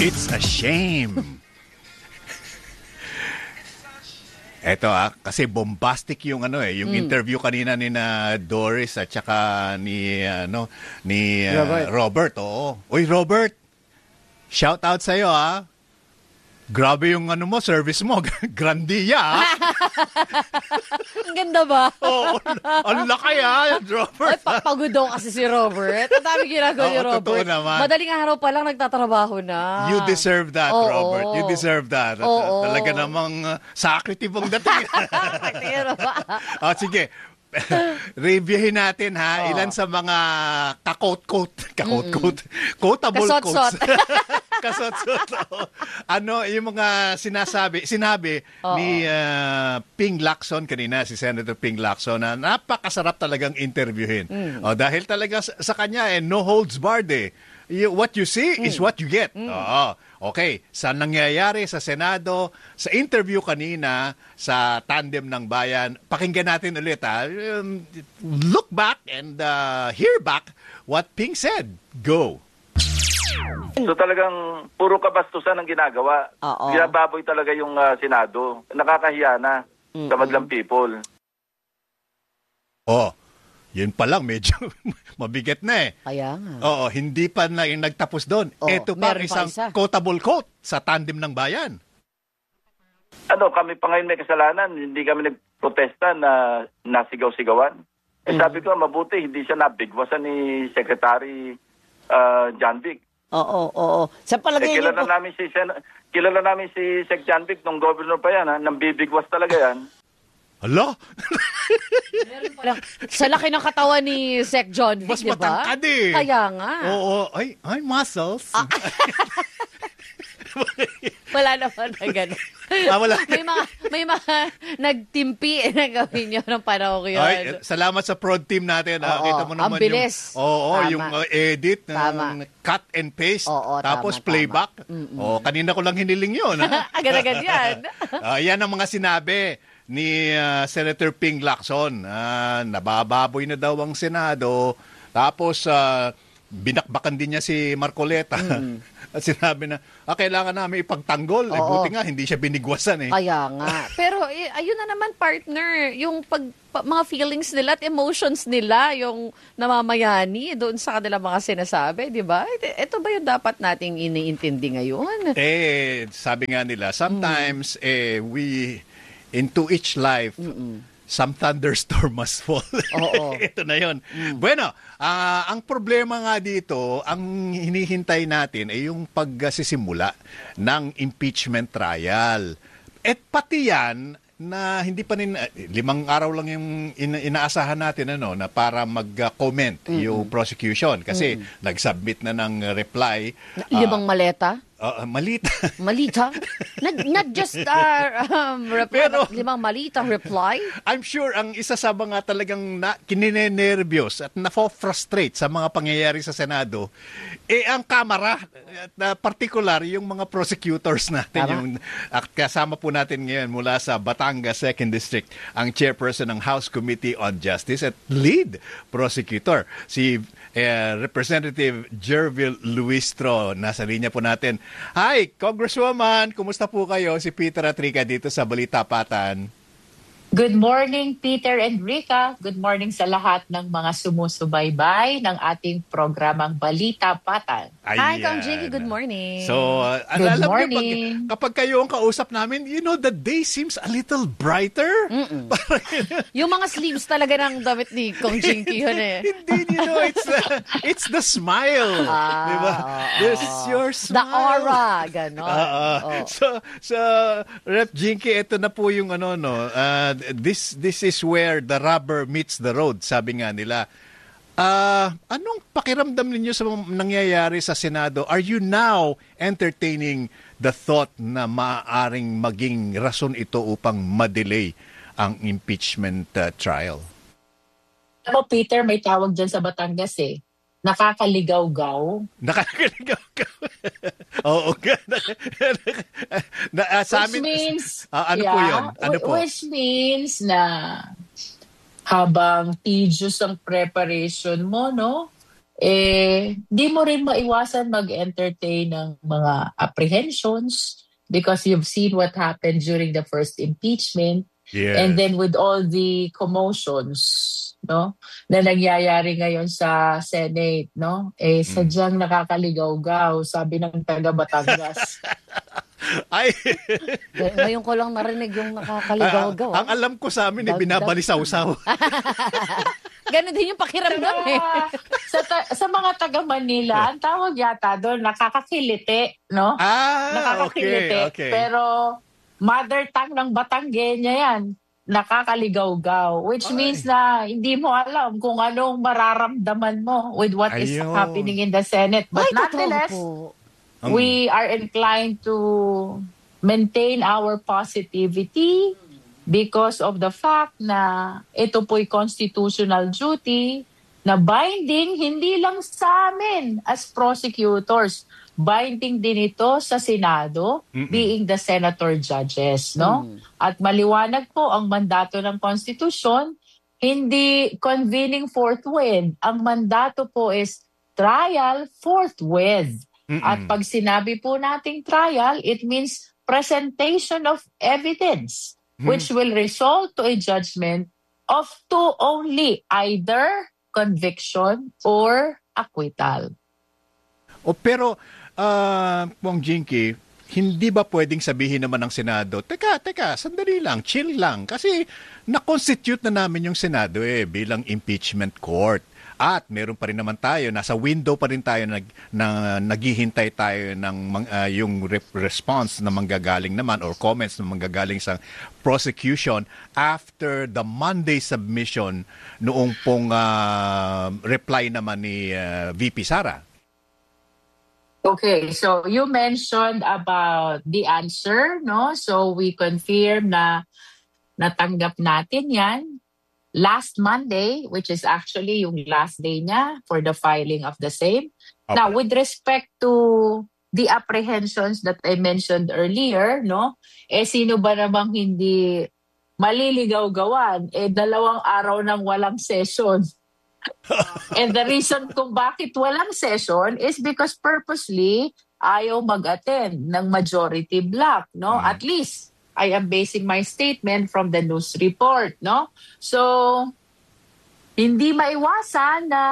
It's a shame. Eto kasi bombastic yung yung interview kanina ni na Doris at saka ni Robert. Oo. Uy, Robert. Shout out sa iyo Grabe yung service mo. Grandiya. Ang ganda ba? Oo, ang laki Robert. Ay, pagod daw kasi si Robert. Ang dami ginagawa ni Robert. Totoo naman. Madaling araw pa lang nagtatrabaho na. You deserve that, Robert. You deserve that. Talaga namang sakriti pong dating. Sige. Reviewin natin ilan sa mga quotable quotes. Kasot-sot. Yung mga sinabi ni Ping Lacson kanina, si Senator Ping Lacson, na napakasarap talagang interviewin. Dahil talaga sa kanya no holds barred what you see is what you get. Okay, sa nangyayari sa Senado, sa interview kanina sa Tandem ng Bayan, pakinggan natin ulit look back and hear back what Ping said. Go. So talagang puro kabastusan ang ginagawa. Ginababoy talaga yung Senado. Nakakahiya na sa madlang people. Yun pa lang, medyo mabigat na Kaya nga. Hindi pa na yung nagtapos doon. Ito pa isang quotable quote sa Tandem ng Bayan. Kami pa ngayon may kasalanan. Hindi kami nagprotesta na nasigaw-sigawan. Sabi ko, mabuti, hindi siya nabigwasan ni Secretary John Vic. Oo. Sa palagay niyo kilala namin si Sec John Vic nung governor pa yan, nang bibigwas talaga yan. Hala? Sa laki ng katawan ni Sec John Vic, mas diba? matangkad Kaya nga. Oo. Ay, muscles. Wala naman na gano'n. Wala. may mga nagtimpi na gawin nyo ng panahon yun. Ay, salamat sa prod team natin. Kita mo naman ang bilis. yung edit, cut and paste, tapos playback. Kanina ko lang hiniling yun. Agad-agad yan. Yan ang mga sinabi ni Senator Ping Lacson. Nabababoy na daw ang Senado. Tapos, binakbakan din niya si Marcoleta. At sinabi na, kailangan namin ipagtanggol. Buti nga, hindi siya binigwasan Kaya nga. Pero, ayun na naman, partner, yung mga feelings nila at emotions nila, yung namamayani doon sa kanilang mga sinasabi, di ba? Ito ba yung dapat nating iniintindi ngayon? Sabi nga nila, sometimes, into each life, some thunderstorm must fall. Ito na yun. Bueno, ang problema nga dito, ang hinihintay natin ay yung pagsisimula ng impeachment trial. At pati yan, na hindi pa 5 araw lang yung inaasahan natin na para mag-comment yung prosecution kasi nag-submit na ng reply. 5 maleta? Malita. Malita? Not just pero 5 malita reply? I'm sure ang isa sa mga talagang kininenervyos at nafo-frustrate sa mga pangyayari sa Senado, ang Kamara, at particular yung mga prosecutors natin. Yung kasama po natin ngayon mula sa Batangas 2nd District, ang chairperson ng House Committee on Justice at lead prosecutor, si Representative Jervil Luistro. Nasa linya po natin. Hi, Congresswoman! Kumusta po kayo? Si Peter at Rica dito sa Balita Patan. Good morning, Peter and Rica. Good morning sa lahat ng mga sumusubaybay ng ating programang Balita Patan. Hi, Kong Jiggy. Good morning. So, good alam morning. Niyo, kapag kayo ang kausap namin, the day seems a little brighter. Yung mga sleeves talaga ng damit ni Kong Jinky yun Hindi, it's the smile. Diba? This is your smile. The aura, gano'n. So, Rep Jinky, ito na po yung this is where the rubber meets the road, sabi nga nila. Anong pakiramdam ninyo sa nangyayari sa Senado? Are you now entertaining the thought na maaaring maging rason ito upang madelay ang impeachment trial? Peter, may tawag dyan sa Batangas nakakaligaw-gaw. Nakakaligaw-gaw. Oo. Which means, ano po yun? Ano po? Which means na habang tedious ang preparation mo, di mo rin maiwasan mag-entertain ng mga apprehensions because you've seen what happened during the first impeachment. Yes. And then with all the commotions, no, na nangyayari ngayon sa Senate, no, sadyang nakakaligaw-gaw, sabi ng taga Batangas. Ay, Ngayon ko lang narinig yung nakakaligaw-gaw. ang alam ko sa amin, binabalisaw-saw. Ganon din yung pakiramdam eh. Sa mga taga Manila, ang tawag yata doon, nakakakiliti, no? Nakakakiliti. Okay. Pero mother tongue ng Batanggenya yan, nakakaligaw-gaw. Which means na hindi mo alam kung anong mararamdaman mo with what is happening in the Senate. But nonetheless, we are inclined to maintain our positivity because of the fact na ito po'y constitutional duty na binding hindi lang sa amin as prosecutors, binding din ito sa Senado, being the senator judges, no? At maliwanag po ang mandato ng Constitution, hindi convening forthwith. Ang mandato po is trial forthwith. At pag sinabi po nating trial, it means presentation of evidence, which will result to a judgment of two only, either conviction or acquittal. Pero, Pong Jinky, hindi ba pwedeng sabihin naman ng Senado, teka, sandali lang, chill lang. Kasi na-constitute na namin yung Senado bilang impeachment court. At meron pa rin naman tayo, nasa window pa rin tayo naghihintay tayo ng yung response na manggagaling naman or comments na manggagaling sa prosecution after the Monday submission noong pong reply naman ni VP Sara. Okay, so you mentioned about the answer, no? So we confirm na natanggap natin yan last Monday, which is actually yung last day niya for the filing of the same. Okay. Now, with respect to the apprehensions that I mentioned earlier, no? Sino ba namang hindi maliligaw-gawan? 2 araw nang walang session. And the reason kung bakit walang session is because purposely ayaw mag-attend ng majority block, no? At least I am basing my statement from the news report, no? So hindi maiwasan na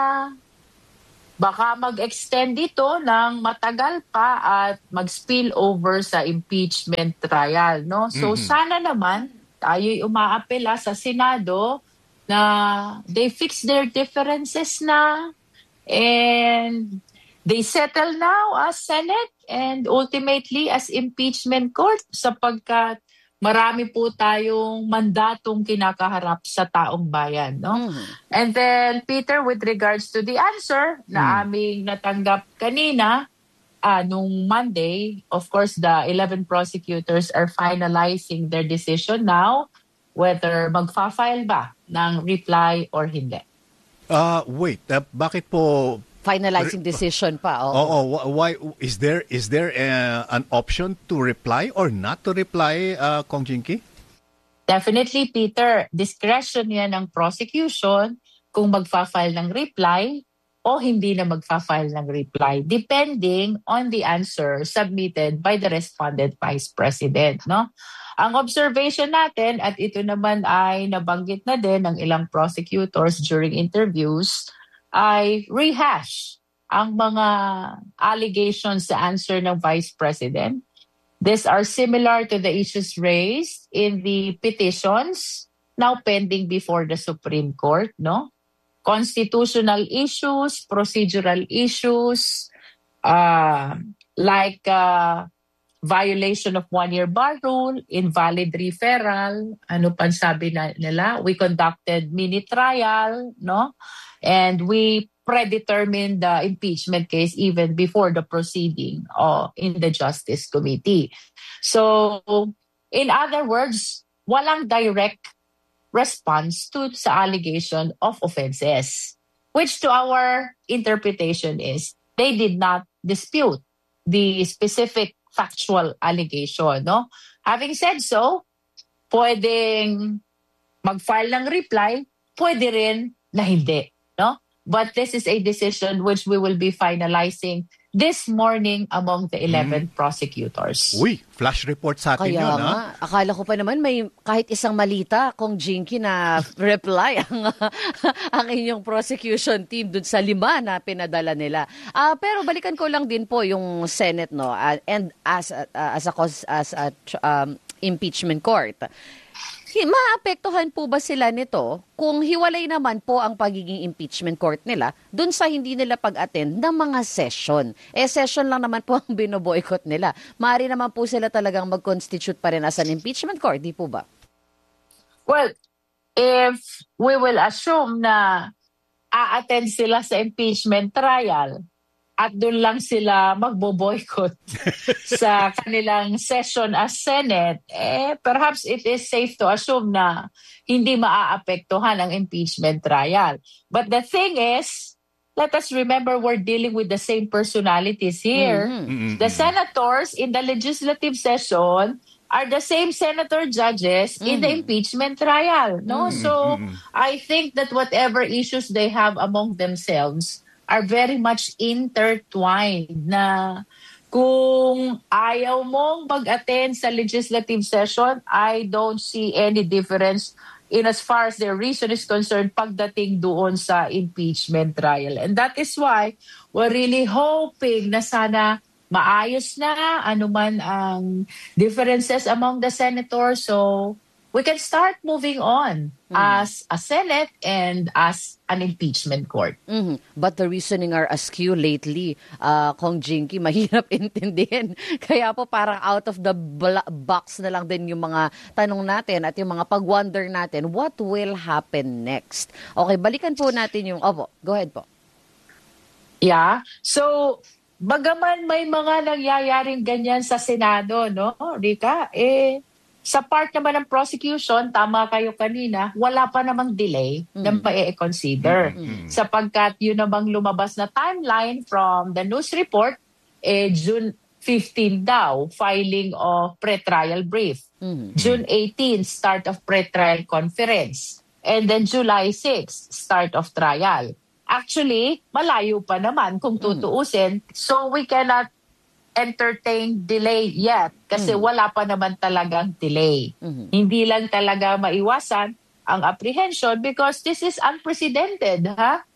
baka mag-extend ito ng matagal pa at mag-spill over sa impeachment trial, no? So sana naman tayo'y umaapela sa Senado na they fix their differences na and they settle now as Senate and ultimately as impeachment court sapagkat marami po tayong mandatong kinakaharap sa taong bayan, no? And then Peter, with regards to the answer na aming natanggap kanina nung Monday, of course the 11 prosecutors are finalizing their decision now whether magfa-file ba ng reply or hindi. Wait, bakit po Finalizing decision pa. why is there an option to reply or not to reply, Kong Jinky? Definitely, Peter. Discretion yan ng prosecution kung magfa-file ng reply o hindi na magfa-file ng reply depending on the answer submitted by the respondent Vice President, no? Ang observation natin, at ito naman ay nabanggit na din ng ilang prosecutors during interviews, ay rehash ang mga allegations sa answer ng Vice President. These are similar to the issues raised in the petitions now pending before the Supreme Court, no? Constitutional issues, procedural issues, like violation of one-year bar rule, invalid referral, ano pa sabi nila? We conducted mini trial, no? And we predetermined the impeachment case even before the proceeding in the Justice Committee. So, in other words, walang direct response sa allegation of offenses, which to our interpretation is they did not dispute the specific factual allegation, no? Having said so, pwedeng mag-file ng reply, pwede rin na hindi, no? But this is a decision which we will be finalizing this morning among the 11 prosecutors. Uy, flash report sa atin Kaya yun, nga, akala ko pa naman may kahit isang malita kung Jinky na reply ang inyong prosecution team dun sa 5 na pinadala nila. Pero balikan ko lang din po yung Senate, no, and as a impeachment court. Maapektuhan po ba sila nito kung hiwalay naman po ang pagiging impeachment court nila dun sa hindi nila pag-attend ng mga session? Session lang naman po ang binoboycott nila. Maaari naman po sila talagang mag-constitute pa rin as an impeachment court, di po ba? Well, if we will assume na a-attend sila sa impeachment trial, at doon lang sila magbo-boycott sa kanilang session as Senate, perhaps it is safe to assume na hindi maaapektuhan ang impeachment trial. But the thing is, let us remember we're dealing with the same personalities here. The senators in the legislative session are the same senator judges in the impeachment trial. No, So I think that whatever issues they have among themselves are very much intertwined, na kung ayaw mong mag-attend sa legislative session, I don't see any difference in as far as their reason is concerned pagdating doon sa impeachment trial. And that is why we're really hoping na sana maayos na anuman ang differences among the senators, so we can start moving on as a Senate and as an impeachment court. But the reasoning are askew lately, Kong Jinky, mahirap intindihin. Kaya po parang out of the box na lang din yung mga tanong natin at yung mga pag-wonder natin, what will happen next? Okay, balikan po natin yung, go ahead po. Yeah, so bagaman may mga nangyayaring ganyan sa Senado, no, Rika, sa part naman ng prosecution, tama kayo kanina, wala pa namang delay na ma-consider. Sapagkat yun namang lumabas na timeline from the news report, June 15 daw, filing of pre-trial brief. June 18, start of pre-trial conference. And then July 6, start of trial. Actually, malayo pa naman kung tutuusin. So we cannot entertain delay yet kasi wala pa naman talagang delay. Hindi lang talaga maiwasan ang apprehension because this is unprecedented,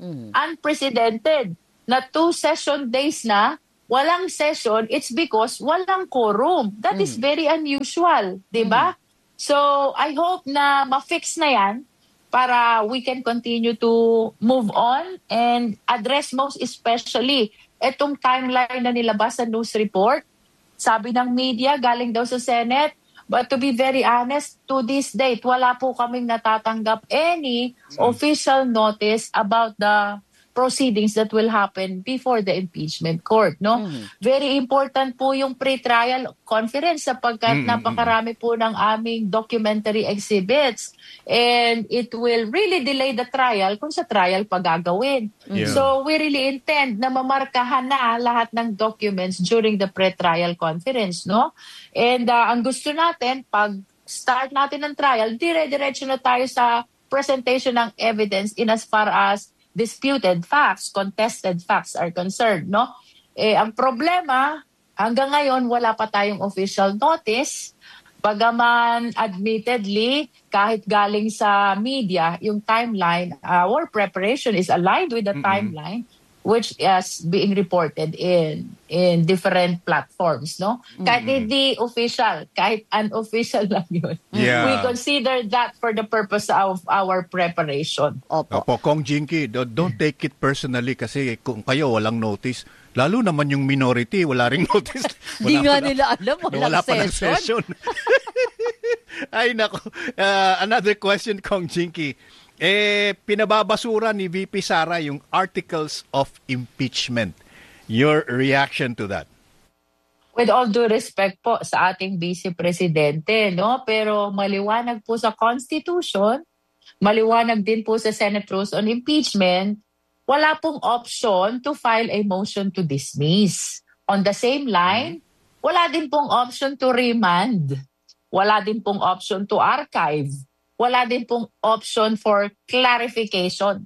Unprecedented na 2 session days na walang session, it's because walang quorum. That is very unusual, 'di ba? So I hope na ma-fix na 'yan para we can continue to move on and address most especially etong timeline na nilabas sa news report. Sabi ng media, galing daw sa Senate. But to be very honest, to this date, wala po kaming natatanggap any official notice about the proceedings that will happen before the impeachment court, no? Very important po yung pre-trial conference sapagkat napakarami po ng aming documentary exhibits and it will really delay the trial kung sa trial pa gagawin. So we really intend na mamarkahan na lahat ng documents during the pre-trial conference, no? And ang gusto natin, pag start natin ng trial, dire-diretso na tayo sa presentation ng evidence in as far as disputed facts, contested facts are concerned, no? Ang problema, hanggang ngayon wala pa tayong official notice. Bagaman admittedly, kahit galing sa media, yung timeline, our preparation is aligned with the timeline which is being reported in different platforms, no? Kahit hindi official, kahit unofficial lang yun. Yeah. We consider that for the purpose of our preparation. Opo. Kong Jinky, don't take it personally kasi kung kayo walang notice, lalo naman yung minority, wala ring notice. Di nga nila alam, walang pa ng session. Ay, nako. Another question, Kong Jinky. Pinababasura ni VP Sara yung articles of impeachment. Your reaction to that? With all due respect po sa ating Vice Presidente, no? Pero maliwanag po sa Constitution, maliwanag din po sa Senate Rules on Impeachment, wala pong option to file a motion to dismiss. On the same line, wala din pong option to remand. Wala din pong option to archive. Wala din pong option for clarification.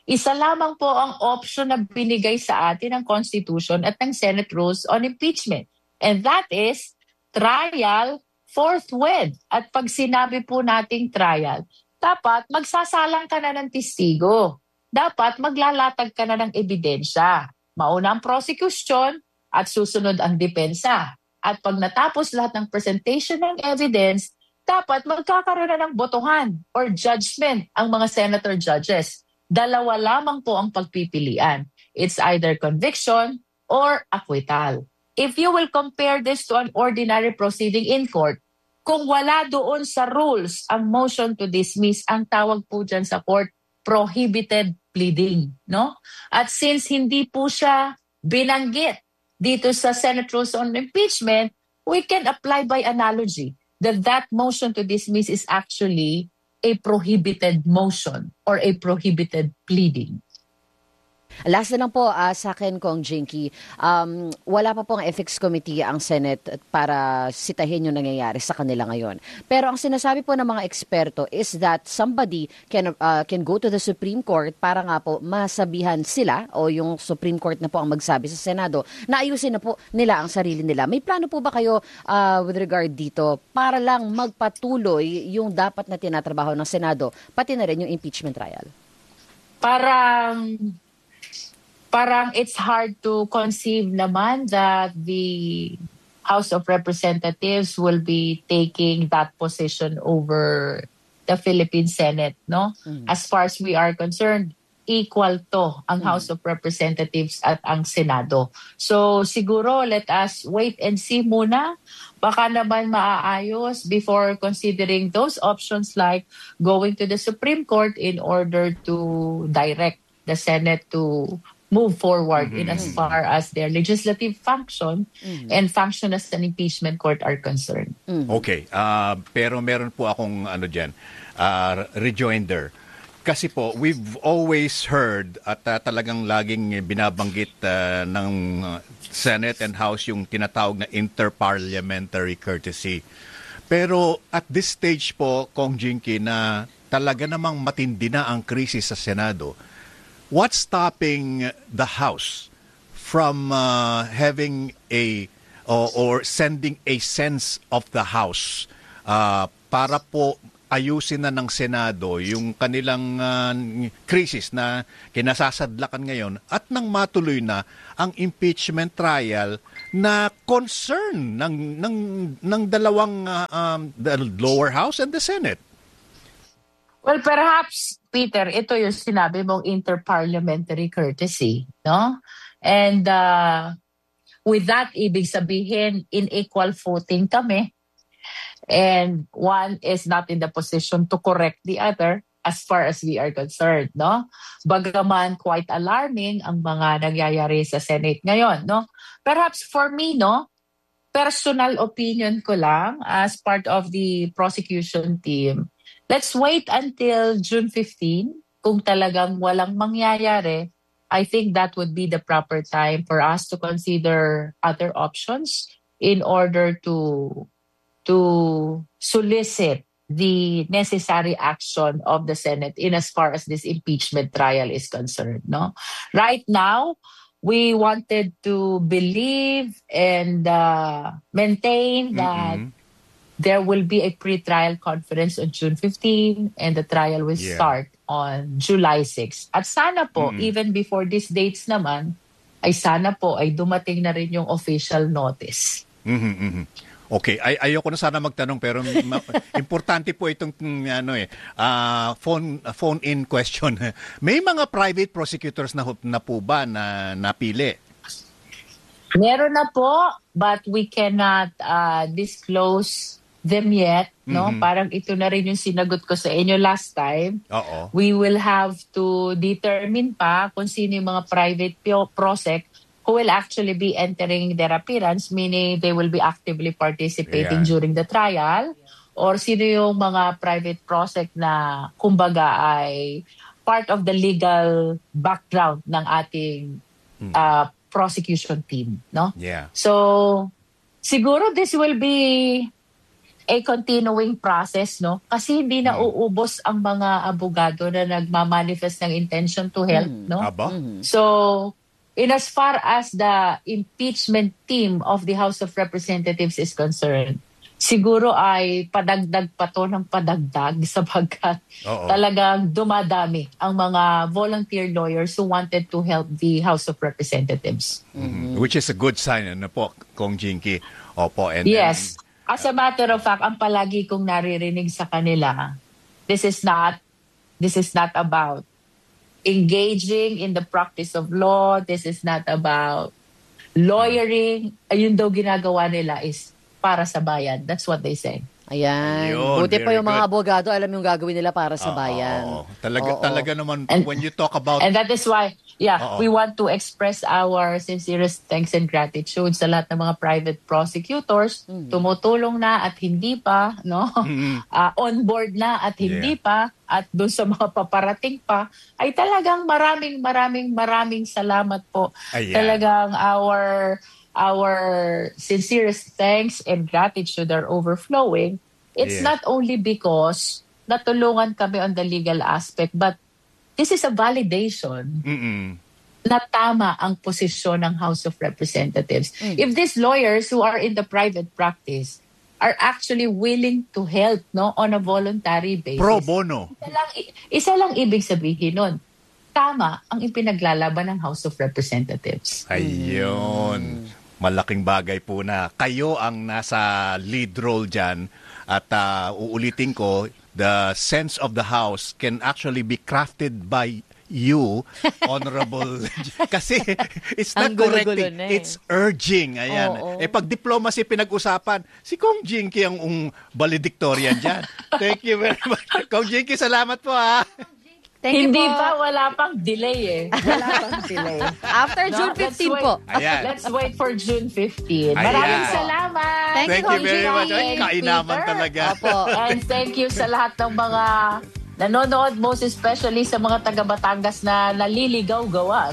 Isa lamang po ang option na binigay sa atin ng Constitution at ng Senate Rules on Impeachment. And that is trial forthwith. At pag sinabi po nating trial, dapat magsasalang ka na ng testigo. Dapat maglalatag ka na ng ebidensya. Mauna ang prosecution at susunod ang depensa. At pag natapos lahat ng presentation ng evidence, dapat magkakaroon na ng botohan or judgment ang mga senator judges. Dalawa lamang po ang pagpipilian. It's either conviction or acquittal. If you will compare this to an ordinary proceeding in court, kung wala doon sa rules ang motion to dismiss, ang tawag po dyan sa court, prohibited pleading. No? At since hindi po siya binanggit dito sa Senate Rules on Impeachment, we can apply by analogy that motion to dismiss is actually a prohibited motion or a prohibited pleading. Last na lang po sa akin, Kong Jinky, wala pa pong ethics committee ang Senate para sitahin yung nangyayari sa kanila ngayon. Pero ang sinasabi po ng mga eksperto is that somebody can go to the Supreme Court para nga po masabihan sila o yung Supreme Court na po ang magsabi sa Senado na ayusin na po nila ang sarili nila. May plano po ba kayo with regard dito para lang magpatuloy yung dapat na tinatrabaho ng Senado, pati na rin yung impeachment trial? Parang it's hard to conceive naman that the House of Representatives will be taking that position over the Philippine Senate, no? As far as we are concerned, equal to ang House of Representatives at ang Senado. So siguro let us wait and see muna. Baka naman maaayos before considering those options like going to the Supreme Court in order to direct the Senate to move forward in as far as their legislative function and function as an impeachment court are concerned. Okay. Pero meron po akong rejoinder. Kasi po, we've always heard at talagang laging binabanggit ng Senate and House yung tinatawag na interparliamentary courtesy. Pero at this stage po, Kong Jinky, na talaga namang matindi na ang krisis sa Senado, what's stopping the House from having or sending a sense of the House para po ayusin na ng Senado yung kanilang krisis na kinasasadlakan ngayon at nang matuloy na ang impeachment trial na concern ng dalawang the lower house and the Senate? Well, perhaps, Peter, ito yung sinabi mong interparliamentary courtesy, no? And with that, ibig sabihin, in equal footing kami. And one is not in the position to correct the other as far as we are concerned, no? Bagaman quite alarming ang mga nangyayari sa Senate ngayon, no? Perhaps for me, no, personal opinion ko lang as part of the prosecution team, let's wait until June 15 kung talagang walang mangyayari. I think that would be the proper time for us to consider other options in order to solicit the necessary action of the Senate in as far as this impeachment trial is concerned. No, right now we wanted to believe and maintain that there will be a pre-trial conference on June 15 and the trial will start on July 6. At sana po, even before these dates naman, ay sana po ay dumating na rin yung official notice. Okay, ayoko na sana magtanong pero importante po itong phone-in question. May mga private prosecutors na po ba na napili? Meron na po, but we cannot disclose them yet, no? Parang ito na rin yung sinagot ko sa inyo last time. We will have to determine pa kung sino yung mga private prosec who will actually be entering their appearance, meaning they will be actively participating during the trial, or sino yung mga private prosec na kumbaga ay part of the legal background ng ating prosecution team, no? Yeah. So siguro this will be a continuing process, no? Kasi hindi na uubos ang mga abogado na nagmamanifest ng intention to help, no? Aba? So, in as far as the impeachment team of the House of Representatives is concerned, siguro ay padagdag pa to ng padagdag sapagkat talagang dumadami ang mga volunteer lawyers who wanted to help the House of Representatives. Which is a good sign, ano po, Kong Jinky? Opo. And Yes. As a matter of fact, ang palagi kong naririnig sa kanila, this is not about engaging in the practice of law. This is not about lawyering. Ayun daw ginagawa nila is para sa bayan. That's what they say. Ayan. Ayun, Buti pa very yung mga good. abogado, alam yung gagawin nila para sa bayan. Talaga naman, when you talk about... And that is why, we want to express our sincerest thanks and gratitude sa lahat ng mga private prosecutors, tumutulong na at hindi pa, no? On board na at hindi pa, at doon sa mga paparating pa, ay talagang maraming salamat po. Ayan. Talagang our sincerest thanks and gratitude are overflowing. It's not only because natulungan kami on the legal aspect, but this is a validation na tama ang posisyon ng House of Representatives. If these lawyers who are in the private practice are actually willing to help, no, on a voluntary basis. Pro bono. Isa lang ibig sabihin nun. Tama ang ipinaglalaban ng House of Representatives. Ayun. Malaking bagay po na kayo ang nasa lead role dyan. At uulitin ko, the sense of the House can actually be crafted by you, Honorable. Kasi it's not Ang gulo-gulo correcting, na eh. it's urging. Ayan. Pag diplomacy pinag-usapan, si Kong Jinky ang valedictorian dyan. Thank you very much. Kong Jinky, salamat po ha. Thank you Hindi po. pa, wala pang delay eh. Wala pang delay. After June 15 po. Ayan. Let's wait for June 15. Ayan. Maraming salamat. Thank Thank you very much. Ay, kainaman Peter. talaga. Opo. And thank you sa lahat ng mga nanonood, most especially sa mga taga Batangas na naliligaw-gawan.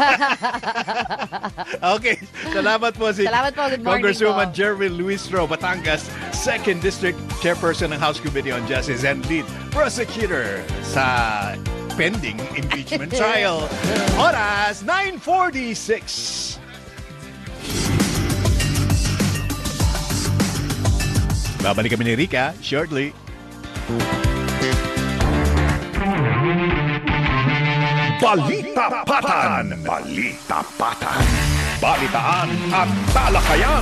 Okay. Salamat po si Salamat po. Good morning Congresswoman po. Jervin Luistro, Batangas, 2nd District Chairperson ng House Committee on Justice and Lead Prosecutor sa pending impeachment trial. Oras, 9:46. Babalik kami ni Rica shortly. Balita Patan. Balita Patan. Balitaan at talakayan.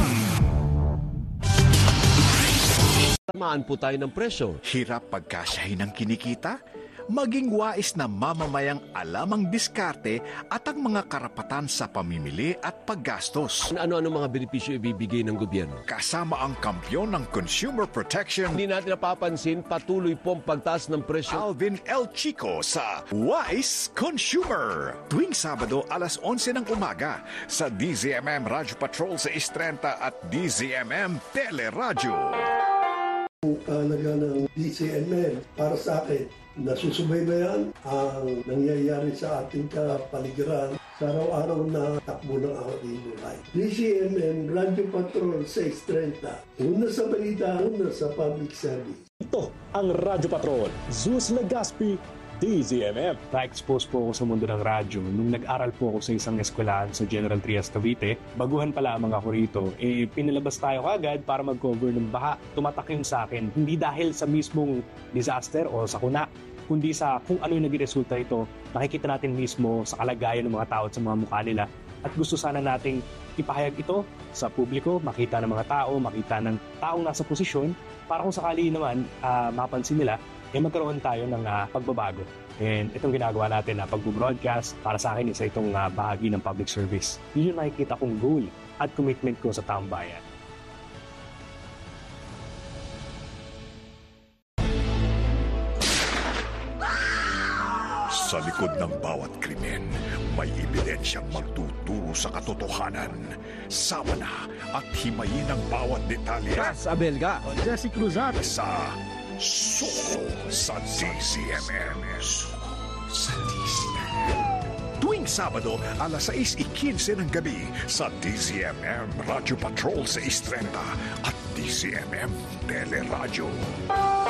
Tamaan po tayo ng presyo. Hirap pagkasyahin ng kinikita? Maging wais na mamamayang alam ang diskarte at ang mga karapatan sa pamimili at paggastos. Ano-ano mga benepisyo ibibigay ng gobyerno? Kasama ang kampyon ng consumer protection, Hindi natin napapansin, patuloy pong pagtaas ng presyo. Alvin L. Chico sa Wise Consumer. Tuwing Sabado alas 11 ng umaga sa DZMM Radyo Patrol sa Istrenta at DZMM Teleradyo. Kahalaga ng DCMM para sa akin, nasusubaybayan ang nangyayari sa ating kapaligiran sa araw-araw na takbo ng ating buhay. DCMM Radyo Patrol 630. Una sa balita, una sa public service. Ito ang Radyo Patrol. Zeus Legaspi, DZMM. Na-expose po ako sa mundo ng radyo nung nag-aral po ako sa isang eskwelahan sa General Trias, Cavite. Baguhan pa lamang ako rito, pinalabas tayo kagad para mag-cover ng baha. Tumatak yun sa akin, hindi dahil sa mismong disaster o sakuna, kundi sa kung ano yung naging resulta ito. Nakikita natin mismo sa kalagayan ng mga tao at sa mga mukha nila. At gusto sana nating ipahayag ito sa publiko, makita ng mga tao, makita ng taong nasa posisyon, para kung sakali naman mapansin nila, magkaroon tayo ng pagbabago. And itong ginagawa natin na pag-broadcast, para sa akin isa itong bahagi ng public service. Yun yung nakikita kong goal at commitment ko sa taong bayan. Sa likod ng bawat krimen, may ebidensyang magtuturo sa katotohanan. Sama na at himayin ang bawat detalye Abelga. Jesse Cruzat. sa Suko sa DZMM. Suko sa DZMM. tuwing Sabado alas 6:15 ng gabi sa DZMM Radyo Patrol 630 at DZMM Teleradyo.